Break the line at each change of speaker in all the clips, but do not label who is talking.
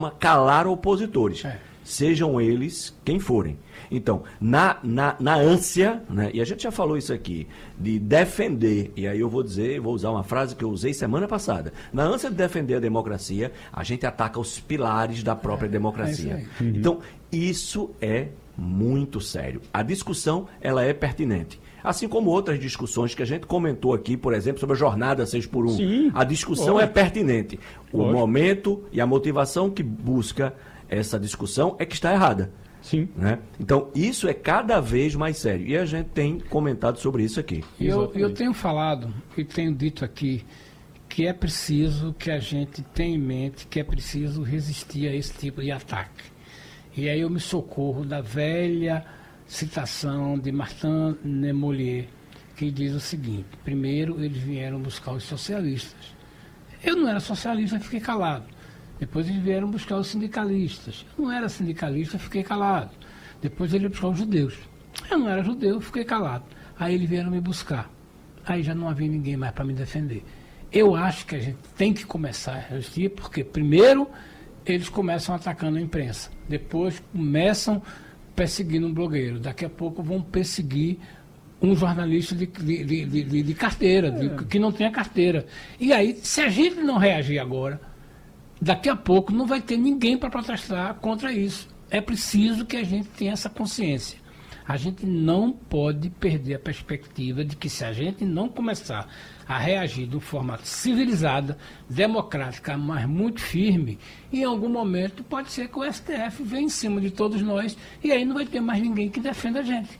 calar opositores, sejam eles quem forem. Então, na ânsia, né, e a gente já falou isso aqui, de defender, e aí eu vou usar uma frase que eu usei semana passada, na ânsia de defender a democracia, a gente ataca os pilares da própria democracia. Então, isso é muito sério. A discussão, ela é pertinente. Assim como outras discussões que a gente comentou aqui, por exemplo, sobre a jornada 6x1.
Sim,
a discussão é pertinente. O momento e a motivação que busca essa discussão é que está errada.
Sim.
Né? Então, isso é cada vez mais sério. E a gente tem comentado sobre isso aqui.
Eu tenho falado e tenho dito aqui que é preciso que a gente tenha em mente que é preciso resistir a esse tipo de ataque. E aí eu me socorro da velha citação de Martin Nemolier, que diz o seguinte: primeiro eles vieram buscar os socialistas. Eu não era socialista, fiquei calado. Depois eles vieram buscar os sindicalistas. Eu não era sindicalista, fiquei calado. Depois eles buscar os judeus. Eu não era judeu, fiquei calado. Aí eles vieram me buscar. Aí já não havia ninguém mais para me defender. Eu acho que a gente tem que começar a resistir, porque primeiro eles começam atacando a imprensa. Depois começam perseguindo um blogueiro. Daqui a pouco vão perseguir um jornalista de carteira, que não tenha carteira. E aí, se a gente não reagir agora, daqui a pouco não vai ter ninguém para protestar contra isso. É preciso que a gente tenha essa consciência. A gente não pode perder a perspectiva de que se a gente não começar a reagir de uma forma civilizada, democrática, mas muito firme, em algum momento pode ser que o STF venha em cima de todos nós e aí não vai ter mais ninguém que defenda a gente.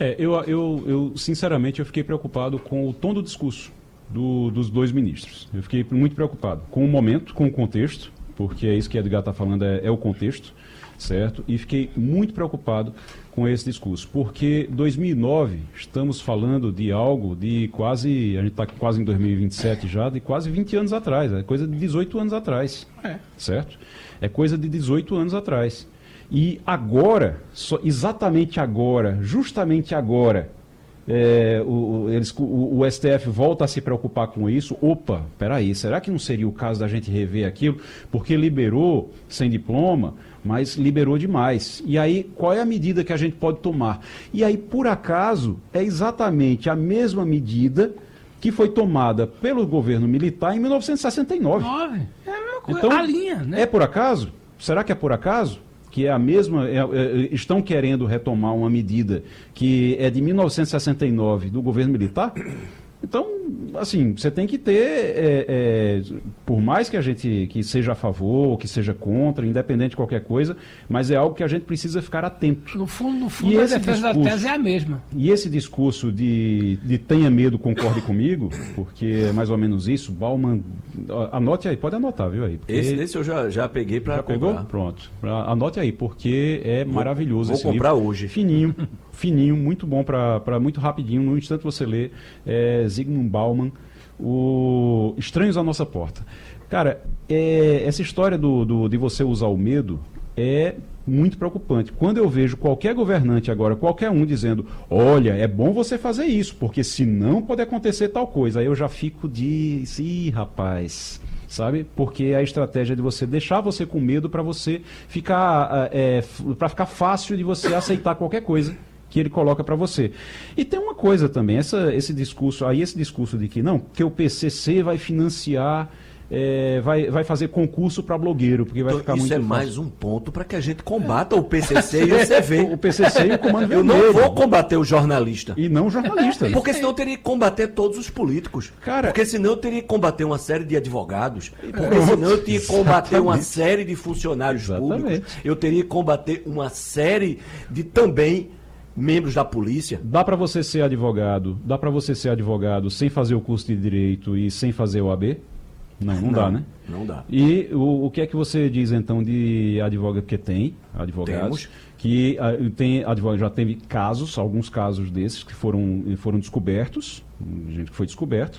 Eu sinceramente, eu fiquei preocupado com o tom do discurso dos dois ministros. Eu fiquei muito preocupado com o momento, com o contexto, porque é isso que a Edgar está falando, é o contexto, certo? E fiquei muito preocupado com esse discurso, porque 2009, estamos falando de algo de quase, a gente está quase em 2027 já, de quase 20 anos atrás, é coisa de 18 anos atrás, certo? É coisa de 18 anos atrás. E agora, exatamente agora, justamente agora, o STF volta a se preocupar com isso. Opa, peraí, será que não seria o caso da gente rever aquilo? Porque liberou sem diploma, mas liberou demais. E aí, qual é a medida que a gente pode tomar? E aí, por acaso, é exatamente a mesma medida que foi tomada pelo governo militar em 1969.
É a mesma coisa,
então,
a linha, né?
É por acaso? Será que é por acaso? Que é a mesma, estão querendo retomar uma medida que é de 1969 do governo militar? Então, assim, você tem que ter, por mais que a gente que seja a favor, que seja contra, independente de qualquer coisa, mas é algo que a gente precisa ficar atento.
No fundo, a defesa da tese é a mesma.
E esse discurso de tenha medo, concorde comigo, porque é mais ou menos isso, Bauman, anote aí, pode anotar, viu aí?
Esse eu já peguei para comprar.
Pegou? Pronto. Anote aí, porque é maravilhoso esse livro.
Vou comprar hoje.
Fininho, muito bom, para muito rapidinho, num instante você lê, Zygmunt Bauman, o Estranhos à Nossa Porta. Cara, essa história de você usar o medo é muito preocupante. Quando eu vejo qualquer governante agora, qualquer um dizendo, olha, é bom você fazer isso, porque senão pode acontecer tal coisa, aí eu já fico rapaz, sabe? Porque é a estratégia de você deixar você com medo para você ficar, para ficar fácil de você aceitar qualquer coisa que ele coloca para você. E tem uma coisa também, esse discurso de que não, que o PCC vai financiar, vai fazer concurso para blogueiro, porque vai ficar muito fácil.
Isso é mais um ponto para que a gente combata o PCC e o CV.
O PCC e o Comando
Eu
Vermelho.
não vou combater o jornalista.
E não o jornalista.
Porque senão eu teria que combater todos os políticos.
Cara,
porque senão eu teria que combater uma série de advogados. Porque senão eu teria que combater uma série de funcionários públicos. Eu teria que combater uma série de também membros da polícia.
Dá para você ser advogado sem fazer o curso de Direito e sem fazer o AB? Não dá, né?
Não dá.
E o que é que você diz, então, de advogado? Porque tem advogados que já teve casos, alguns casos desses que foram descobertos, gente que foi descoberto,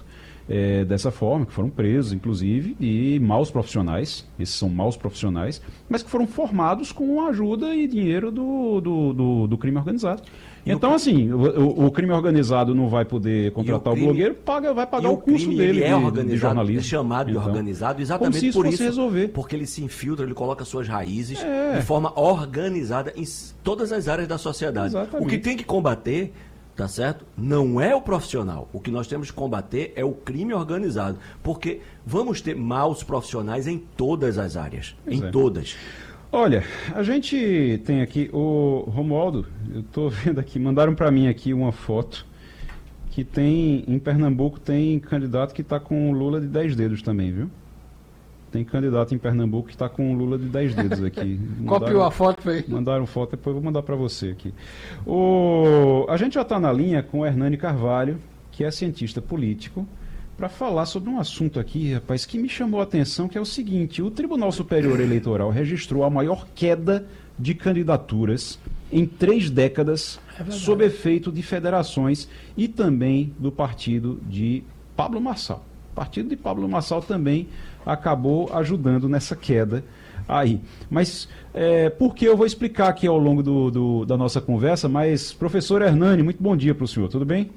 dessa forma, que foram presos, inclusive, e maus profissionais, esses são maus profissionais, mas que foram formados com a ajuda e dinheiro do crime organizado. Então, assim, o crime organizado não vai poder contratar o blogueiro, vai pagar o custo dele de jornalismo.
É chamado de organizado exatamente
como se
por
isso fosse resolver.
Porque ele se infiltra, ele coloca suas raízes de forma organizada em todas as áreas da sociedade.
Exatamente.
O que tem que combater, tá certo? Não é o profissional. O que nós temos que combater é o crime organizado. Porque vamos ter maus profissionais em todas as áreas. Em todas.
Olha, a gente tem aqui o Romualdo, eu estou vendo aqui, mandaram para mim aqui uma foto que tem, em Pernambuco tem candidato que está com o Lula de 10 dedos também, viu? Tem candidato em Pernambuco que está com o Lula de 10 dedos aqui.
Copiou a foto aí.
Mandaram foto, depois eu vou mandar para você aqui. A gente já está na linha com o Hernani Carvalho, que é cientista político, para falar sobre um assunto aqui, rapaz, que me chamou a atenção, que é o seguinte: o Tribunal Superior Eleitoral registrou a maior queda de candidaturas em 3 décadas sob efeito de federações e também do partido de Pablo Marçal. O partido de Pablo Marçal também acabou ajudando nessa queda aí. Mas por que eu vou explicar aqui ao longo da nossa conversa, mas, professor Hernani, muito bom dia para o senhor, tudo bem?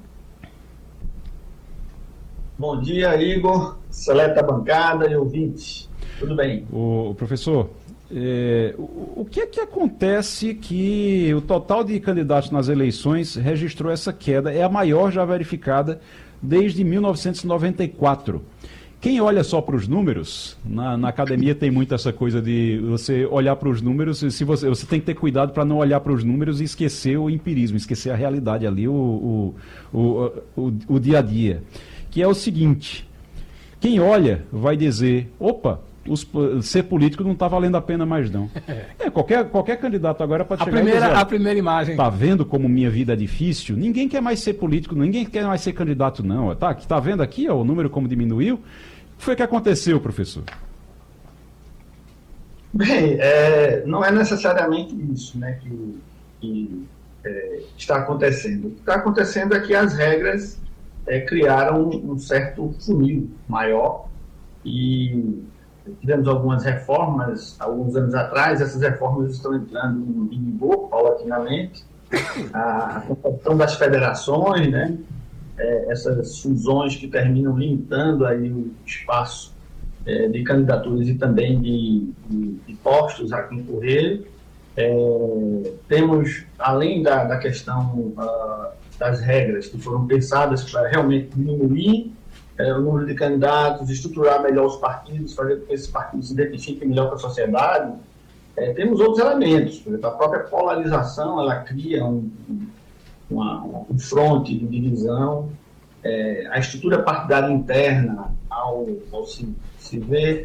Bom dia, Igor, seleta bancada e ouvintes. Tudo bem?
O professor, o que é que acontece que o total de candidatos nas eleições registrou essa queda? É a maior já verificada desde 1994. Quem olha só para os números, na academia tem muito essa coisa de você olhar para os números, se você tem que ter cuidado para não olhar para os números e esquecer o empirismo, esquecer a realidade ali, o dia a dia. Que é o seguinte: quem olha vai dizer, opa, ser político não está valendo a pena mais não. Qualquer candidato agora pode chegar e dizer,
a primeira imagem.
Tá vendo como minha vida é difícil? Ninguém quer mais ser político, ninguém quer mais ser candidato não. Tá vendo aqui o número como diminuiu? O que foi que aconteceu, professor?
Bem, não é necessariamente isso, né, que está acontecendo. O que está acontecendo é que as regras criaram um certo funil maior e tivemos algumas reformas alguns anos atrás. Essas reformas estão entrando em vigor paulatinamente. A concepção das federações, né, essas fusões que terminam limitando aí o espaço de candidaturas e também de postos a concorrer. Temos, além da questão das regras que foram pensadas para realmente diminuir o número de candidatos, estruturar melhor os partidos, fazer com que esses partidos se identifiquem melhor com a sociedade, temos outros elementos. Por exemplo, a própria polarização, ela cria um fronte de divisão, a estrutura partidária interna, ao se ver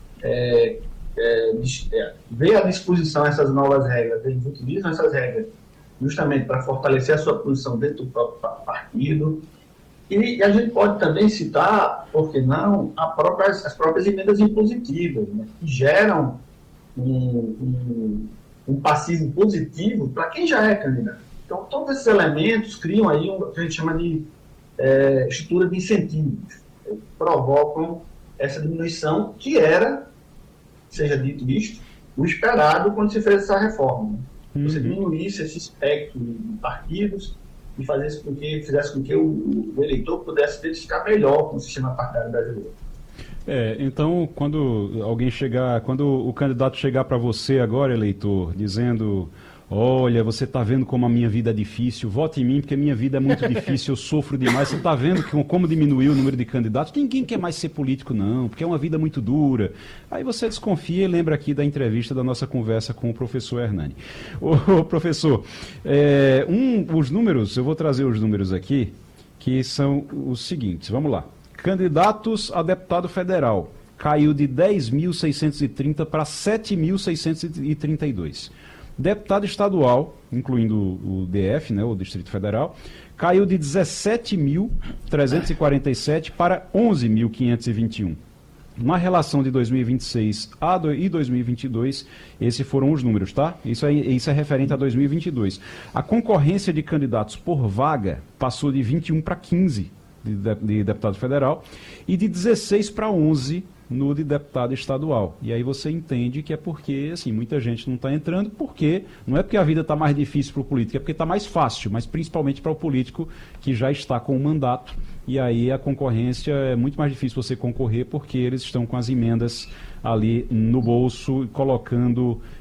à disposição essas novas regras, eles utilizam essas regras justamente para fortalecer a sua posição dentro do próprio partido. E a gente pode também citar, por que não, as próprias emendas impositivas, né, que geram um passivo positivo para quem já é candidato. Então, todos esses elementos criam aí o que a gente chama de estrutura de incentivos, que provocam essa diminuição que era, seja dito isto, o esperado quando se fez essa reforma, né? Você diminuísse esse espectro de partidos e fizesse com que o eleitor pudesse identificar melhor com o sistema partidário brasileiro.
Então, quando o candidato chegar para você agora, eleitor, dizendo: olha, você está vendo como a minha vida é difícil, vote em mim porque a minha vida é muito difícil, eu sofro demais, você está vendo como diminuiu o número de candidatos, ninguém quer mais ser político não, porque é uma vida muito dura. Aí você desconfia e lembra aqui da entrevista da nossa conversa com o professor Hernani. Professor, os números, eu vou trazer os números aqui, que são os seguintes, vamos lá. Candidatos a deputado federal, caiu de 10.630 para 7.632. Deputado estadual, incluindo o DF, né, o Distrito Federal, caiu de 17.347 para 11.521. Na relação de 2026 e 2022, esses foram os números, tá? Isso é referente a 2022. A concorrência de candidatos por vaga passou de 21 para 15. de deputado federal, e de 16 para 11 no de deputado estadual. E aí você entende que é porque, assim, muita gente não está entrando, porque não é porque a vida está mais difícil para o político, é porque está mais fácil, mas principalmente para o político que já está com o mandato. E aí a concorrência é muito mais difícil você concorrer, porque eles estão com as emendas ali no bolso, colocando